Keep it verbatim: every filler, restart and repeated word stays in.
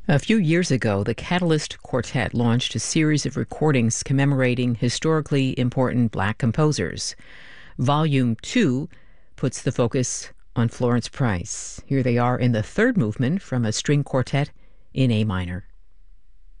A few years ago, the Catalyst Quartet launched a series of recordings commemorating historically important Black composers. Volume two puts the focus on Florence Price. Here they are in the third movement from a string quartet in A minor.